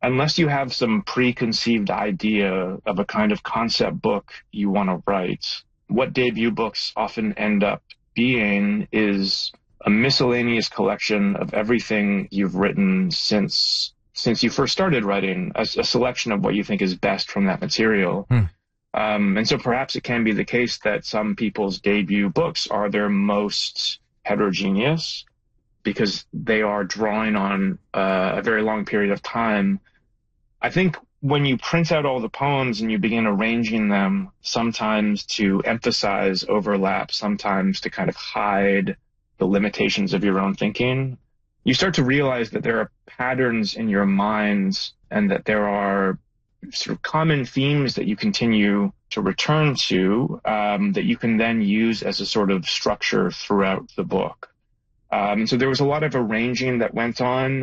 unless you have some preconceived idea of a kind of concept book you want to write, what debut books often end up being is a miscellaneous collection of everything you've written since you first started writing, a selection of what you think is best from that material. And so perhaps it can be the case that some people's debut books are their most heterogeneous because they are drawing on a very long period of time. I think when you print out all the poems and you begin arranging them, sometimes to emphasize overlap, sometimes to kind of hide the limitations of your own thinking, you start to realize that there are patterns in your minds and that there are sort of common themes that you continue to return to that you can then use as a sort of structure throughout the book. So there was a lot of arranging that went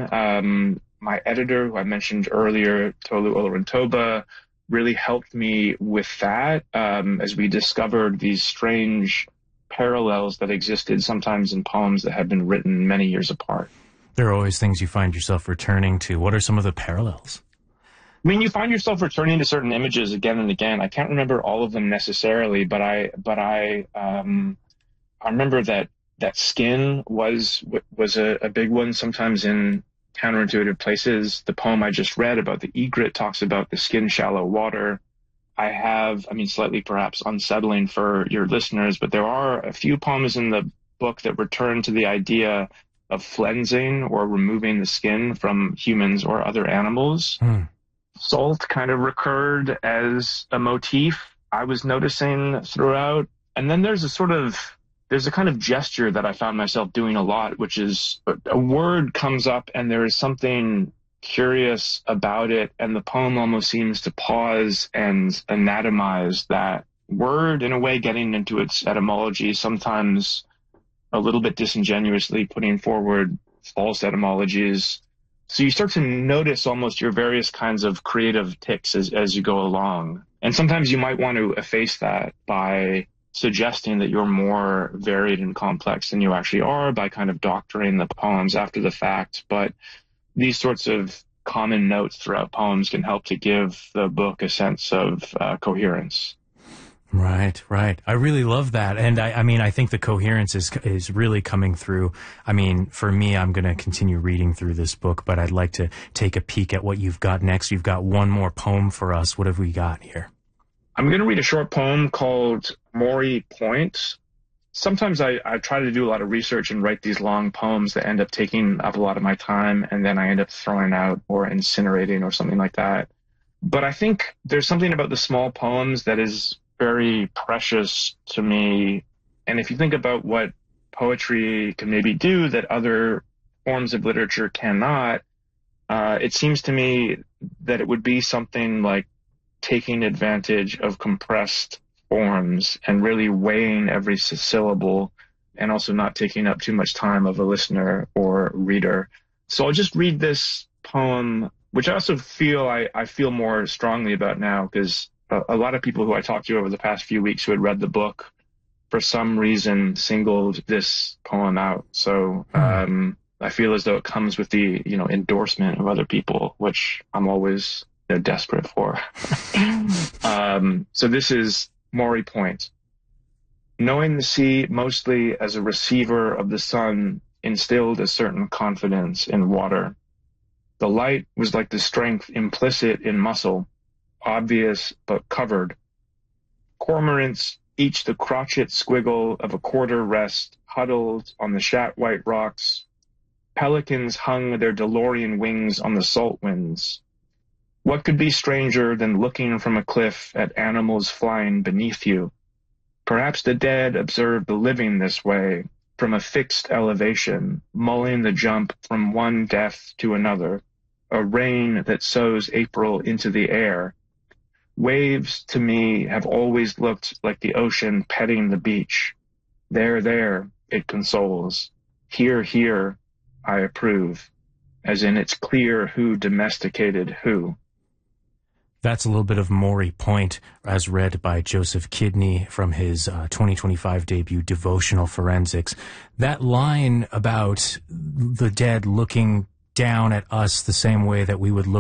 on. My editor, who I mentioned earlier, Tolu Olurintoba, really helped me with that as we discovered these strange parallels that existed sometimes in poems that had been written many years apart. There are always things you find yourself returning to. What are some of the parallels? I mean, you find yourself returning to certain images again and again. I can't remember all of them necessarily, but I remember that skin was a big one. Sometimes in counterintuitive places, the poem I just read about the egret talks about the skin shallow water. Slightly perhaps unsettling for your listeners, but there are a few poems in the book that return to the idea of flensing or removing the skin from humans or other animals. Salt kind of recurred as a motif I was noticing throughout. And then there's a kind of gesture that I found myself doing a lot, which is a word comes up and there is something curious about it, and the poem almost seems to pause and anatomize that word, in a way getting into its etymology, sometimes a little bit disingenuously putting forward false etymologies. So you start to notice almost your various kinds of creative tics as you go along. And sometimes you might want to efface that by suggesting that you're more varied and complex than you actually are, by kind of doctoring the poems after the fact. But these sorts of common notes throughout poems can help to give the book a sense of coherence. Right. I really love that. And I think the coherence is really coming through. I mean, for me, I'm going to continue reading through this book, but I'd like to take a peek at what you've got next. You've got one more poem for us. What have we got here? I'm going to read a short poem called Maury Point. Sometimes I try to do a lot of research and write these long poems that end up taking up a lot of my time, and then I end up throwing out or incinerating or something like that. But I think there's something about the small poems that is very precious to me. And if you think about what poetry can maybe do that other forms of literature cannot, it seems to me that it would be something like taking advantage of compressed forms and really weighing every syllable, and also not taking up too much time of a listener or reader. So I'll just read this poem, which I also feel I feel more strongly about now, because a lot of people who I talked to over the past few weeks who had read the book, for some reason, singled this poem out. So I feel as though it comes with the endorsement of other people, which I'm always desperate for. So this is Maury Point. Knowing the sea mostly as a receiver of the sun instilled a certain confidence in water. The light was like the strength implicit in muscle, obvious but covered. Cormorants, each the crotchet squiggle of a quarter rest, huddled on the shat-white rocks. Pelicans hung their DeLorean wings on the salt winds. What could be stranger than looking from a cliff at animals flying beneath you? Perhaps the dead observe the living this way, from a fixed elevation, mulling the jump from one death to another, a rain that sows April into the air. Waves, to me, have always looked like the ocean petting the beach. There, it consoles. Here, I approve, as in it's clear who domesticated who. That's a little bit of Maury Point, as read by Joseph Kidney from his 2025 debut, Devotional Forensics. That line about the dead looking down at us the same way that we would look